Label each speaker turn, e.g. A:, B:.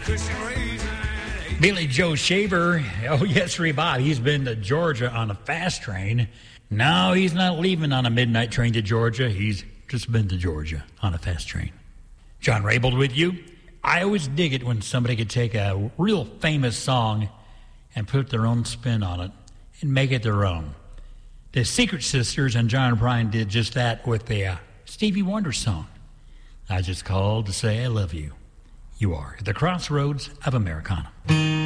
A: Billy Joe Shaver, oh yes, Bob, he's been to Georgia on a fast train. No, he's not leaving on a midnight train to Georgia. He's just been to Georgia on a fast train. John Raybould with you. I always dig it when somebody could take a real famous song and put their own spin on it and make it their own. The Secret Sisters and John Prine did just that with the Stevie Wonder song. I just called to say I love you. You are at the crossroads of Americana.